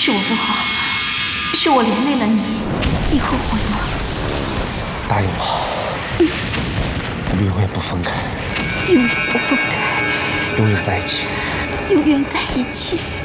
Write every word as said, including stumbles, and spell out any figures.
是我不好，是我连累了你，你后悔吗？ 答应我，我们永远不分开， 永远不分开， 永远在一起， 永远在一起。